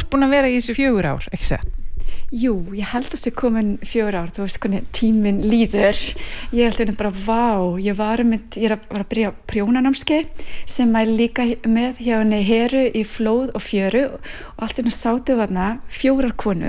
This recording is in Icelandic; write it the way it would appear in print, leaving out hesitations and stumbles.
ert búin að vera í þessu 4 ár, ekki satt? Jú, ég held að það komin 4 ár, þú veist hvernig tíminn líður. Ég held að bara, ég var að byrja prjónanámskeið sem ég líka með hjá henni Heru í Flóð og Fjöru og allt sátu þarna 4 konur